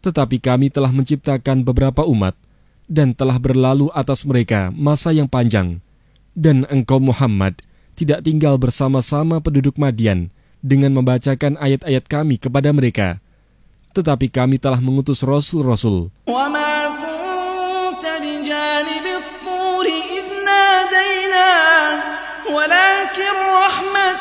Tetapi kami telah menciptakan beberapa umat dan telah berlalu atas mereka masa yang panjang. Dan engkau Muhammad tidak tinggal bersama-sama penduduk Madian dengan membacakan ayat-ayat kami kepada mereka. Tetapi kami telah mengutus rasul-rasul.